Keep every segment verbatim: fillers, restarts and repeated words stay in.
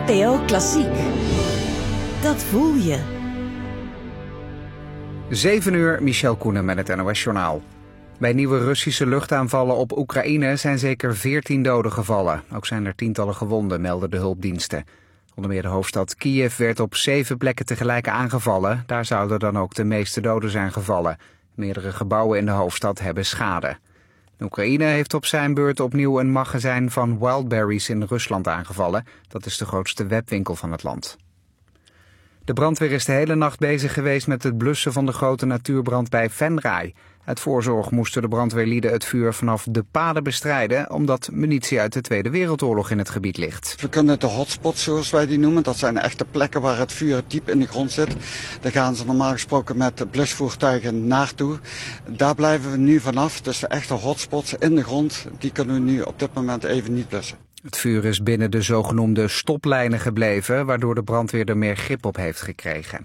N P O Klassiek. Dat voel je. zeven uur, Michel Koenen met het N O S-journaal. Bij nieuwe Russische luchtaanvallen op Oekraïne zijn zeker veertien doden gevallen. Ook zijn er tientallen gewonden, melden de hulpdiensten. Onder meer de hoofdstad Kiev werd op zeven plekken tegelijk aangevallen. Daar zouden dan ook de meeste doden zijn gevallen. Meerdere gebouwen in de hoofdstad hebben schade. Oekraïne heeft op zijn beurt opnieuw een magazijn van Wildberries in Rusland aangevallen. Dat is de grootste webwinkel van het land. De brandweer is de hele nacht bezig geweest met het blussen van de grote natuurbrand bij Venray. Uit voorzorg moesten de brandweerlieden het vuur vanaf de paden bestrijden, omdat munitie uit de Tweede Wereldoorlog in het gebied ligt. We kunnen de hotspots, zoals wij die noemen, dat zijn echte plekken waar het vuur diep in de grond zit. Daar gaan ze normaal gesproken met blusvoertuigen naartoe. Daar blijven we nu vanaf, dus de echte hotspots in de grond, die kunnen we nu op dit moment even niet blussen. Het vuur is binnen de zogenoemde stoplijnen gebleven, waardoor de brandweer er meer grip op heeft gekregen.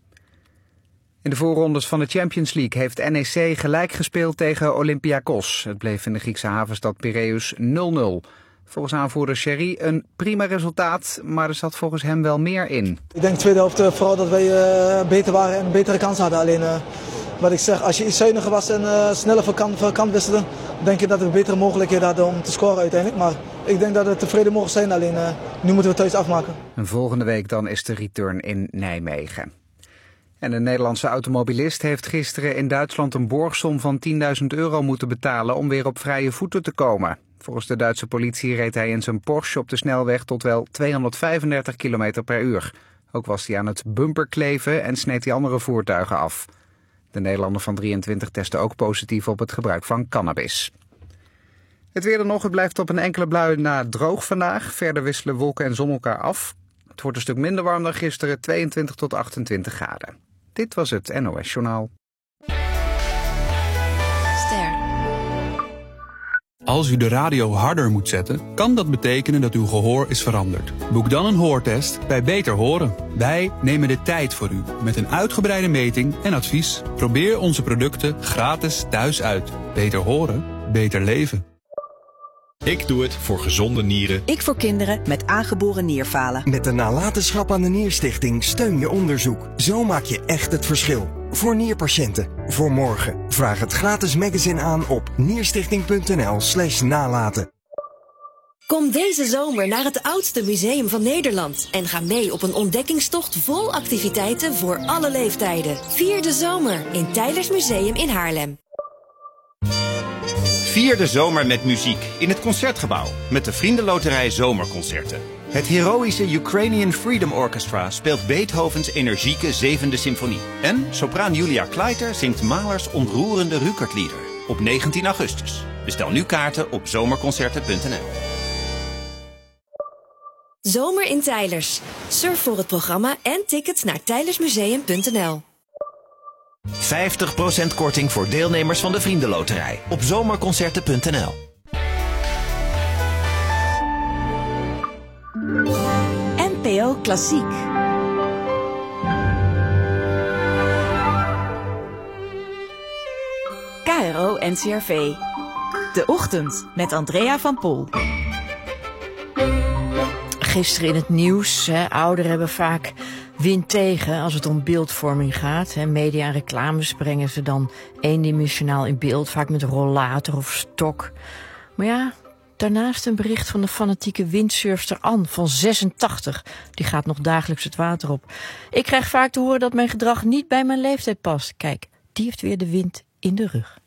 In de voorrondes van de Champions League heeft N E C gelijk gespeeld tegen Olympiakos. Het bleef in de Griekse havenstad Piraeus nul nul. Volgens aanvoerder Sherry een prima resultaat, maar er zat volgens hem wel meer in. Ik denk de tweede helft uh, vooral dat wij uh, beter waren en een betere kans hadden. Alleen uh, wat ik zeg, als je iets zuiniger was en uh, sneller van kant, van kant wisselde, denk ik dat we betere mogelijkheden hadden om te scoren uiteindelijk. Maar ik denk dat we tevreden mogen zijn, alleen uh, nu moeten we thuis afmaken. En volgende week dan is de return in Nijmegen. En een Nederlandse automobilist heeft gisteren in Duitsland een borgsom van tienduizend euro moeten betalen om weer op vrije voeten te komen. Volgens de Duitse politie reed hij in zijn Porsche op de snelweg tot wel tweehonderdvijfendertig kilometer per uur. Ook was hij aan het bumperkleven en sneed hij andere voertuigen af. De Nederlander van drieëntwintig testte ook positief op het gebruik van cannabis. Het weer dan nog, het blijft op een enkele bui na droog vandaag. Verder wisselen wolken en zon elkaar af. Het wordt een stuk minder warm dan gisteren, tweeëntwintig tot achtentwintig graden. Dit was het N O S-journaal. Ster. Als u de radio harder moet zetten, kan dat betekenen dat uw gehoor is veranderd. Boek dan een hoortest bij Beter Horen. Wij nemen de tijd voor u met een uitgebreide meting en advies. Probeer onze producten gratis thuis uit. Beter horen, beter leven. Ik doe het voor gezonde nieren. Ik voor kinderen met aangeboren nierfalen. Met de nalatenschap aan de Nierstichting steun je onderzoek. Zo maak je echt het verschil. Voor nierpatiënten. Voor morgen. Vraag het gratis magazine aan op nierstichting.nl slash nalaten. Kom deze zomer naar het oudste museum van Nederland en ga mee op een ontdekkingstocht vol activiteiten voor alle leeftijden. Vier de zomer in Teylers Museum in Haarlem. Vier de zomer met muziek in het Concertgebouw met de Vriendenloterij Zomerconcerten. Het heroïsche Ukrainian Freedom Orchestra speelt Beethovens energieke zevende symfonie. En sopraan Julia Kleiter zingt Mahlers ontroerende Rückert-lieder op negentien augustus. Bestel nu kaarten op zomerconcerten punt n l. Zomer in Teylers. Surf voor het programma en tickets naar teylersmuseum punt n l. vijftig procent korting voor deelnemers van de Vriendenloterij op zomerconcerten punt n l. N P O Klassiek. K R O N C R V. De Ochtend met Andrea van Pol. Gisteren in het nieuws, hè, ouderen hebben vaak wind tegen als het om beeldvorming gaat. Hè. Media en reclames brengen ze dan eendimensionaal in beeld, vaak met rollator of stok. Maar ja, daarnaast een bericht van de fanatieke windsurfster Anne van zesentachtig. Die gaat nog dagelijks het water op. Ik krijg vaak te horen dat mijn gedrag niet bij mijn leeftijd past. Kijk, die heeft weer de wind in de rug.